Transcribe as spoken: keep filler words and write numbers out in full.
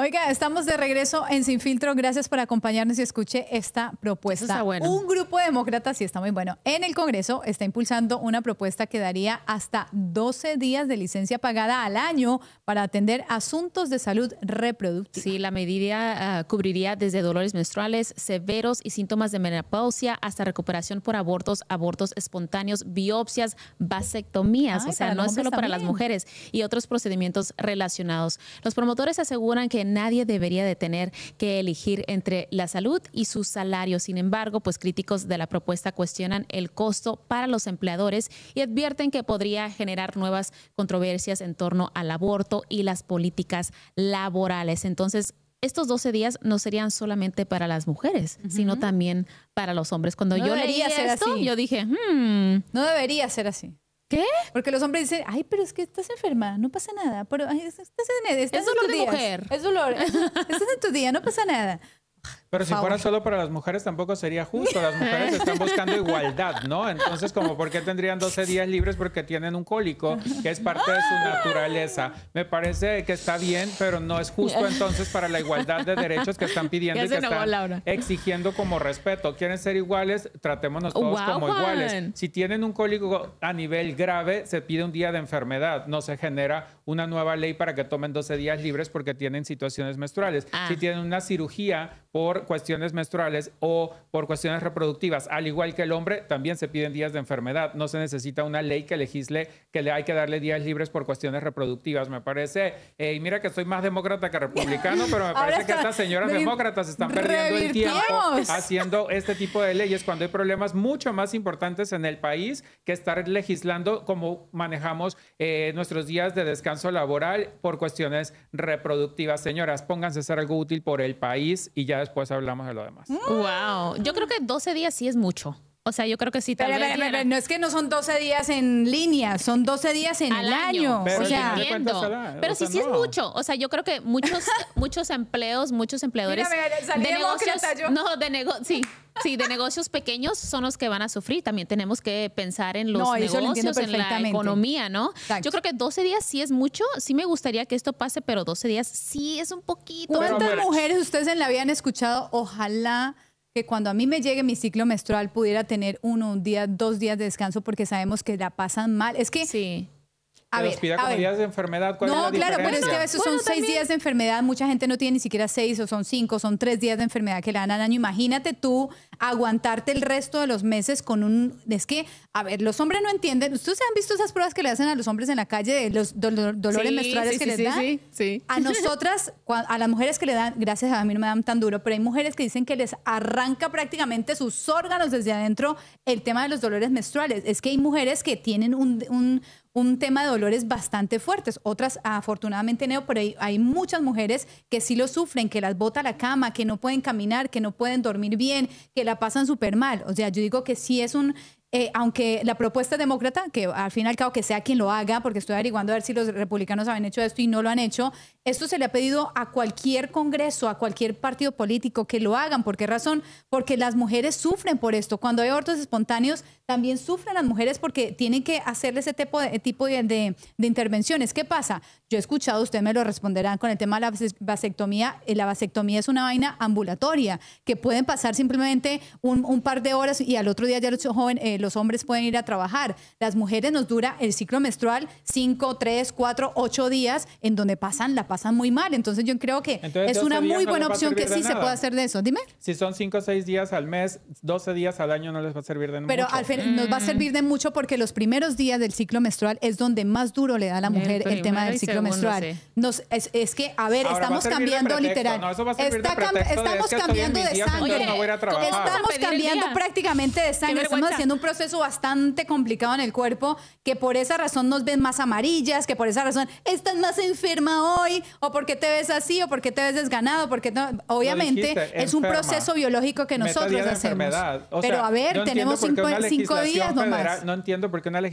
Oiga, estamos de regreso en Sin Filtro. Gracias por acompañarnos y escuche esta propuesta. Eso está bueno. Un grupo de demócratas, sí está muy bueno, en el Congreso está impulsando una propuesta que daría hasta doce días de licencia pagada al año para atender asuntos de salud reproductiva. Sí, la medida uh, cubriría desde dolores menstruales severos y síntomas de menopausia hasta recuperación por abortos, abortos espontáneos, biopsias, vasectomías. Ay, o sea, para no los es solo hombres para las también. mujeres y otros procedimientos relacionados. Los promotores aseguran que nadie debería de tener que elegir entre la salud y su salario. Sin embargo, pues críticos de la propuesta cuestionan el costo para los empleadores y advierten que podría generar nuevas controversias en torno al aborto y las políticas laborales. Entonces, estos doce días no serían solamente para las mujeres, uh-huh. sino también para los hombres. Cuando no yo leí ser esto, así. yo dije, hmm. No debería ser así. ¿Qué? Porque los hombres dicen, ay, pero es que estás enferma, no pasa nada. Pero ay, estás en, estás es dolor en tus de días. mujer. Es dolor. Estás en tu día, no pasa nada. Pero si fuera solo para las mujeres tampoco sería justo. Las mujeres están buscando igualdad, ¿no? Entonces, como ¿por qué tendrían doce días libres? Porque tienen un cólico, que es parte de su naturaleza. Me parece que está bien, pero no es justo entonces para la igualdad de derechos que están pidiendo y que están Laura. exigiendo como respeto. ¿Quieren ser iguales? Tratémonos todos wow, como Juan. iguales. Si tienen un cólico a nivel grave, se pide un día de enfermedad. No se genera una nueva ley para que tomen doce días libres porque tienen situaciones menstruales. Ah. Si tienen una cirugía por cuestiones menstruales o por cuestiones reproductivas, al igual que el hombre, también se piden días de enfermedad. No se necesita una ley que legisle que le hay que darle días libres por cuestiones reproductivas. Me parece, eh, y mira que soy más demócrata que republicano, pero me parece que estas señoras demócratas están perdiendo el tiempo haciendo este tipo de leyes cuando hay problemas mucho más importantes en el país que estar legislando cómo manejamos eh, nuestros días de descanso laboral por cuestiones reproductivas. Señoras, pónganse a hacer algo útil por el país y ya después hablamos de lo demás. Wow. Yo creo que doce días sí es mucho. O sea, yo creo que sí. Tal pero, vez pero, pero, no es que no son doce días en línea, son doce días en al el año. año. Pero o sea, si no da, pero o sea, sí, sí no. es mucho. O sea, yo creo que muchos, muchos empleos, muchos empleadores Mira, de negocios, yo. no, de nego sí. Sí, de negocios pequeños son los que van a sufrir. También tenemos que pensar en los no, negocios, en la economía, ¿no? Exacto. Yo creo que doce días sí es mucho. Sí me gustaría que esto pase, pero doce días sí es un poquito. ¿Cuántas pero, mujeres ustedes en la vida han escuchado? Ojalá que cuando a mí me llegue mi ciclo menstrual pudiera tener uno, un día, dos días de descanso porque sabemos que la pasan mal. Es que... Sí. A que ver, los pida a como ver. días de enfermedad. ¿Cuál no, es la claro, pero es diferencia? que a veces bueno, son seis también. días de enfermedad. Mucha gente no tiene ni siquiera seis o son cinco, son tres días de enfermedad que le dan al año. Imagínate tú aguantarte el resto de los meses con un... Es que, a ver, los hombres no entienden. ¿Ustedes han visto esas pruebas que le hacen a los hombres en la calle de los do dolores sí, menstruales sí, que sí, les sí, dan? Sí, sí. A nosotras, a las mujeres que le dan, gracias a mí no me dan tan duro, pero hay mujeres que dicen que les arranca prácticamente sus órganos desde adentro el tema de los dolores menstruales. Es que hay mujeres que tienen un... un un tema de dolores bastante fuertes. Otras, afortunadamente, no, pero hay, hay muchas mujeres que sí lo sufren, que las bota a la cama, que no pueden caminar, que no pueden dormir bien, que la pasan súper mal. O sea, yo digo que sí es un... Eh, aunque la propuesta es demócrata, que al fin y al cabo que sea quien lo haga, porque estoy averiguando a ver si los republicanos habían hecho esto y no lo han hecho, esto se le ha pedido a cualquier congreso, a cualquier partido político que lo hagan. ¿Por qué razón? Porque las mujeres sufren por esto. Cuando hay abortos espontáneos, también sufren las mujeres porque tienen que hacerle ese tipo de, tipo de, de, de intervenciones. ¿Qué pasa? Yo he escuchado, ustedes me lo responderán con el tema de la vasectomía. La vasectomía es una vaina ambulatoria, que pueden pasar simplemente un, un par de horas y al otro día ya los jóvenes, eh, los hombres pueden ir a trabajar. Las mujeres nos dura el ciclo menstrual cinco, tres, cuatro, ocho días en donde pasan, la pasan muy mal. Entonces yo creo que Entonces, es una muy no buena opción que sí se puede hacer de eso. Dime. Si son cinco o seis días al mes, doce días al año no les va a servir de Pero mucho. al fin, nos va a servir de mucho porque los primeros días del ciclo menstrual es donde más duro le da a la mujer el, el tema del ciclo segundo, menstrual. Sí. Nos, es, es que, a ver, Ahora, estamos cambiando literal. No, eso va a servir Está de pretexto estamos de, es que cambiando de días, sangre. No voy a estamos cambiando prácticamente de sangre. Estamos haciendo un proceso bastante complicado en el cuerpo que por esa razón nos ven más amarillas, que por esa razón estás más enferma hoy, o porque te ves así, o porque te ves desganado, porque no, obviamente dijiste, es un proceso biológico que nosotros hacemos. O sea, pero a ver, no tenemos cinco, cinco días nomás. No entiendo por qué una legislación